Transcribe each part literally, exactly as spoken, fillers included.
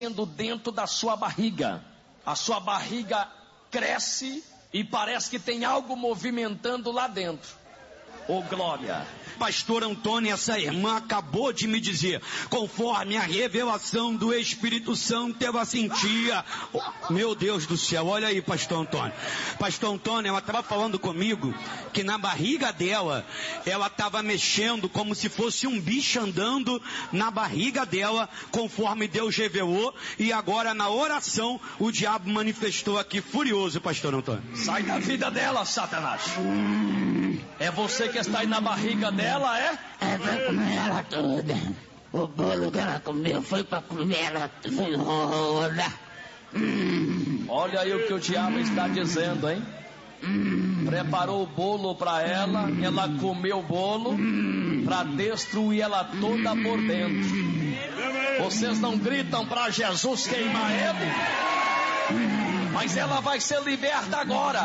dentro da sua barriga. A sua barriga cresce e parece que tem algo movimentando lá dentro. Oh, glória! Pastor Antônio, essa irmã acabou de me dizer, conforme a revelação do Espírito Santo, ela sentia, oh, meu Deus do céu, olha aí, pastor Antônio. Pastor Antônio, ela estava falando comigo que na barriga dela, ela estava mexendo como se fosse um bicho andando na barriga dela, conforme Deus revelou, e agora na oração, o diabo manifestou aqui furioso, pastor Antônio. Sai da vida dela, Satanás! É você que está aí na barriga dela, é? É pra comer ela toda. O bolo que ela comeu foi pra comer ela toda. Hum. Olha aí o que o diabo está dizendo, hein? Hum. Preparou o bolo para ela, ela comeu o bolo hum. para destruir ela toda por dentro. Vocês não gritam para Jesus queimar ele? Mas ela vai ser liberta agora.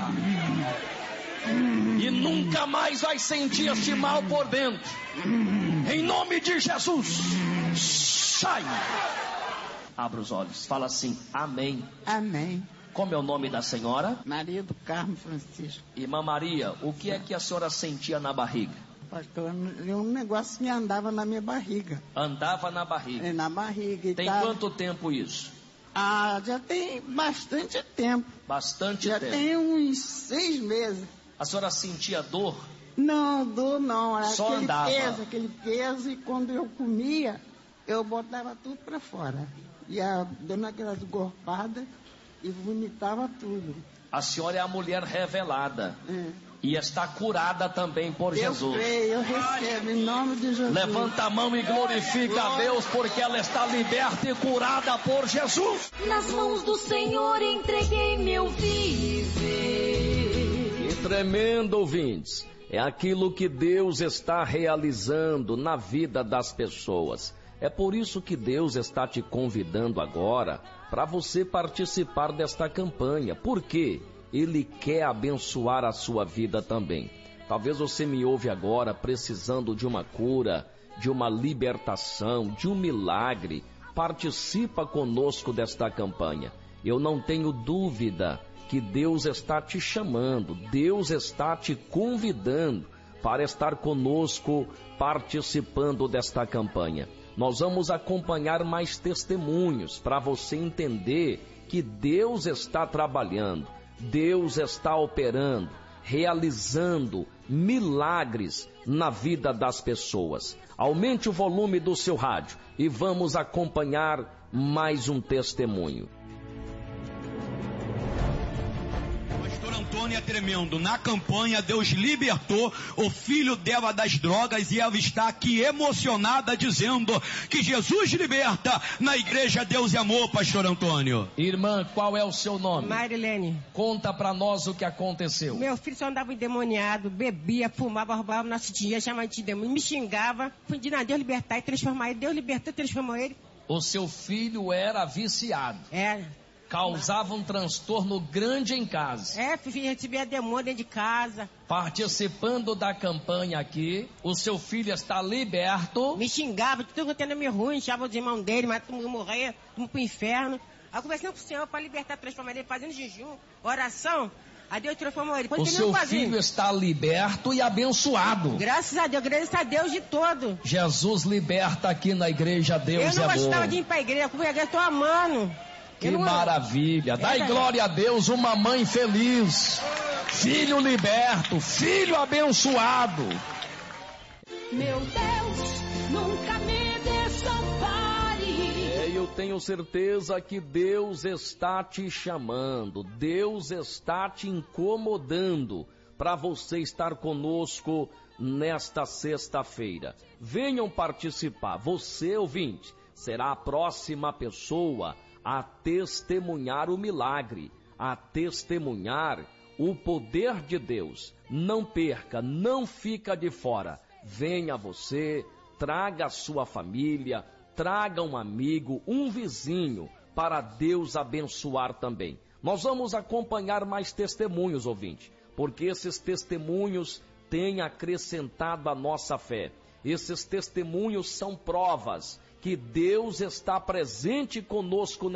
E nunca mais vai sentir esse mal por dentro. Em nome de Jesus. Sai. Abra os olhos. Fala assim, amém. Amém. Como é o nome da senhora? Maria do Carmo Francisco. Irmã Maria, o que é que a senhora sentia na barriga? Pastor, um negócio me andava na minha barriga. Andava na barriga? É, na barriga. E tem tava... quanto tempo isso? Ah, já tem bastante tempo. Bastante já tempo? Já tem uns seis meses. A senhora sentia dor? Não, dor não. Era Só aquele andava. peso, aquele peso, e quando eu comia, eu botava tudo pra fora. Ia dando aquelas gorfadas e vomitava tudo. A senhora é a mulher revelada. É. E está curada também por eu Jesus. Eu creio, eu recebo em nome de Jesus. Levanta a mão e glorifica a Deus, porque ela está liberta e curada por Jesus. Nas mãos do Senhor entreguei meu viver. Que tremendo, ouvintes. É aquilo que Deus está realizando na vida das pessoas. É por isso que Deus está te convidando agora para você participar desta campanha. Por quê? Ele quer abençoar a sua vida também. Talvez você me ouve agora precisando de uma cura, de uma libertação, de um milagre. Participa conosco desta campanha. Eu não tenho dúvida que Deus está te chamando, Deus está te convidando para estar conosco participando desta campanha. Nós vamos acompanhar mais testemunhos para você entender que Deus está trabalhando. Deus está operando, realizando milagres na vida das pessoas. Aumente o volume do seu rádio e vamos acompanhar mais um testemunho. Antônia é tremendo. Na campanha, Deus libertou o filho dela das drogas e ela está aqui emocionada dizendo que Jesus liberta na igreja Deus e Amor, pastor Antônio. Irmã, qual é o seu nome? Marilene. Conta pra nós o que aconteceu. Meu filho só andava endemoniado, bebia, fumava, roubava nosso dinheiro, chamava de demônio, me xingava. Fui de Deus libertar e transformar ele. Deus libertou e transformou ele. O seu filho era viciado. Era. Causava um transtorno grande em casa. É, recebia demônio dentro de casa. Participando da campanha aqui, o seu filho está liberto. Me xingava, tudo tendo me ruim, chamava os irmãos dele, mas todo mundo morria, todo mundo pro inferno. Aí conversando com o Senhor para libertar, transformar ele, fazendo jejum, oração. Aí Deus transformou ele. O seu filho está liberto e abençoado. Graças a Deus, graças a Deus de todo. Jesus liberta aqui na igreja Deus é Amor. Eu não gostava de ir pra igreja, com a igreja, tô amando. Que não... maravilha. Dai é, glória a Deus, uma mãe feliz. Filho liberto, filho abençoado. Meu Deus, nunca me desampare. É, eu tenho certeza que Deus está te chamando. Deus está te incomodando para você estar conosco nesta sexta-feira. Venham participar. Você, ouvinte, será a próxima pessoa a testemunhar o milagre, a testemunhar o poder de Deus. Não perca, não fica de fora. Venha você, traga a sua família, traga um amigo, um vizinho, para Deus abençoar também. Nós vamos acompanhar mais testemunhos, ouvinte, porque esses testemunhos têm acrescentado a nossa fé. Esses testemunhos são provas que Deus está presente conosco